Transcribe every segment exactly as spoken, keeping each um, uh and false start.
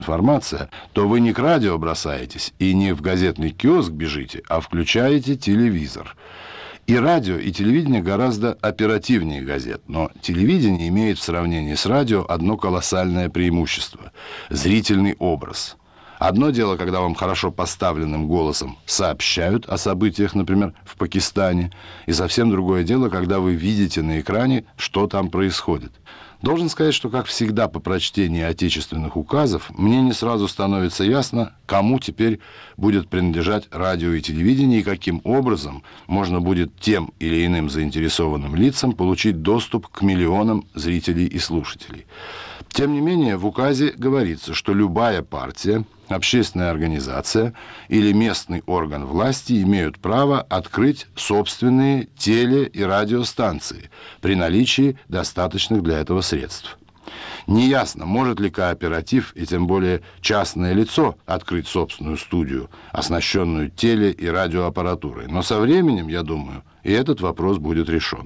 информация, то вы не к радио бросаетесь и не в газетный киоск бежите, а включаете телевизор. И радио, и телевидение гораздо оперативнее газет. Но телевидение имеет в сравнении с радио одно колоссальное преимущество – зрительный образ. Одно дело, когда вам хорошо поставленным голосом сообщают о событиях, например, в Пакистане, и совсем другое дело, когда вы видите на экране, что там происходит. Должен сказать, что, как всегда, по прочтении отечественных указов, мне не сразу становится ясно, кому теперь будет принадлежать радио и телевидение, и каким образом можно будет тем или иным заинтересованным лицам получить доступ к миллионам зрителей и слушателей. Тем не менее, в указе говорится, что любая партия, общественная организация или местный орган власти имеют право открыть собственные теле- и радиостанции при наличии достаточных для этого средств. Неясно, может ли кооператив и тем более частное лицо открыть собственную студию, оснащенную теле- и радиоаппаратурой. Но со временем, я думаю, и этот вопрос будет решен.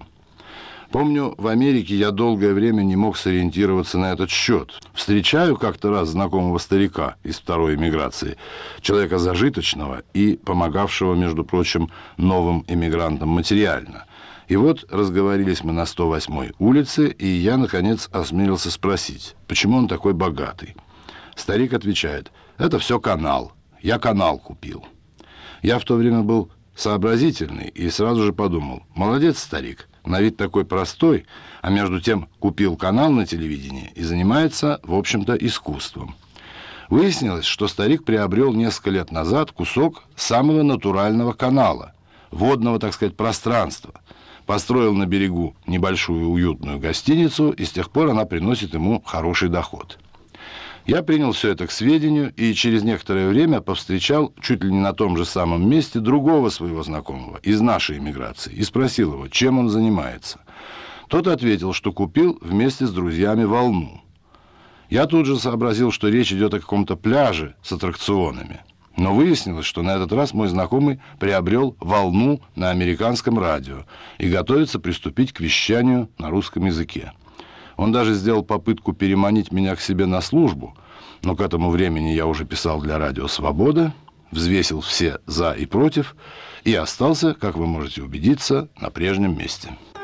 Помню, в Америке я долгое время не мог сориентироваться на этот счет. Встречаю как-то раз знакомого старика из второй эмиграции, человека зажиточного и помогавшего, между прочим, новым эмигрантам материально. И вот разговорились мы на сто восьмой улице, и я, наконец, осмелился спросить, почему он такой богатый. Старик отвечает: это все канал, я канал купил. Я в то время был сообразительный и сразу же подумал: молодец, старик. На вид такой простой, а между тем купил канал на телевидении и занимается, в общем-то, искусством. Выяснилось, что старик приобрел несколько лет назад кусок самого натурального канала, водного, так сказать, пространства. Построил на берегу небольшую уютную гостиницу, и с тех пор она приносит ему хороший доход. Я принял все это к сведению и через некоторое время повстречал чуть ли не на том же самом месте другого своего знакомого из нашей эмиграции и спросил его, чем он занимается. Тот ответил, что купил вместе с друзьями волну. Я тут же сообразил, что речь идет о каком-то пляже с аттракционами. Но выяснилось, что на этот раз мой знакомый приобрел волну на американском радио и готовится приступить к вещанию на русском языке. Он даже сделал попытку переманить меня к себе на службу, но к этому времени я уже писал для радио «Свобода», взвесил все «за» и «против» и остался, как вы можете убедиться, на прежнем месте.